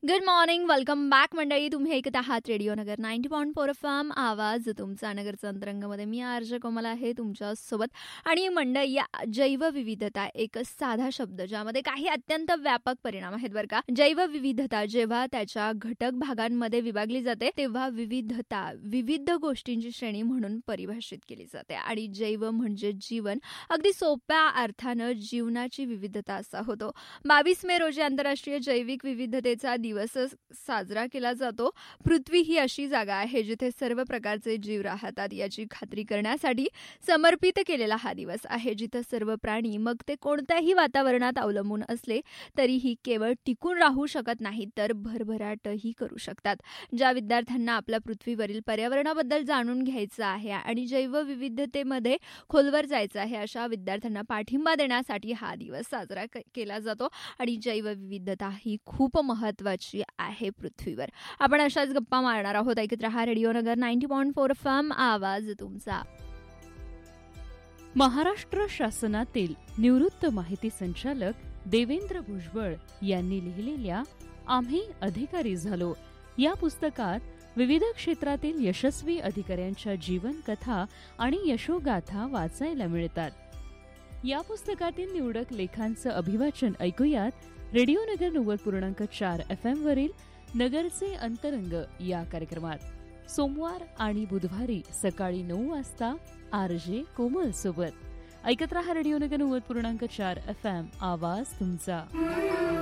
Good morning, welcome back मंडळी. तुम्ही ऐकत आहात रेडिओ नगर 90.4 FM. आवाज तुमचा नगरचा अंतरंगामध्ये मी आरजे कोमल आहे तुमच्यासोबत. आणि मंडळी, या जैवविविधता एक साधा शब्द ज्यामध्ये काही अत्यंत व्यापक परिणाम आहेत बरं का. जैवविविधता जेव्हा त्याच्या घटक भागांमध्ये विभागली जाते तेव्हा विविधता विविध गोष्टींची श्रेणी म्हणून परिभाषित केली जाते. आणि जैव म्हणजे जीवन, अगदी सोप्या अर्थानं जीवनाची विविधता असा होतो. 22 मे रोजी आंतरराष्ट्रीय जैविक विविधतेचा दिवस साजरा केला जातो. पृथ्वी ही अशी जागा आहे जिथे सर्व प्रकारचे जीव राहतात याची खात्री करण्यासाठी समर्पित केलेला हा दिवस आहे. जिथे सर्व प्राणी, मग ते कोणत्याही वातावरणात अवलंबून असले तरीही, केवळ टिकून राहू शकत नाहीत तर भरभराटही करू शकतात. ज्या विद्यार्थ्यांना आपल्या पृथ्वीवरील पर्यावरणाबद्दल जाणून घ्यायचं आहे आणि जैवविविधतेमध्ये खोलवर जायचं आहे, अशा विद्यार्थ्यांना पाठिंबा देण्यासाठी हा दिवस साजरा केला जातो. आणि जैवविविधता ही खूप महत्त्वाची आहे पृथ्वीवर. आपण अशाच गप्पा मारणार आहोत. ऐकत रहा रेडिओ नगर 90.4 FM. आवाज तुमचा. महाराष्ट्र शासनातील निवृत्त माहिती संचालक देवेंद्र भुजबळ यांनी लिहिलेल्या आम्ही अधिकारी झालो या पुस्तकात विविध क्षेत्रातील यशस्वी अधिकाऱ्यांच्या जीवनकथा आणि यशोगाथा वाचायला मिळतात. या पुस्तकातील निवडक लेखांचं अभिवाचन ऐकूयात रेडिओ नगर 90.4 FM वरील नगरचे अंतरंग या कार्यक्रमात. सोमवार आणि बुधवारी सकाळी 9 वाजता आरजे कोमल सोबत. ऐकत रहा रेडिओ नगर 90.4 FM. आवाज तुमचा.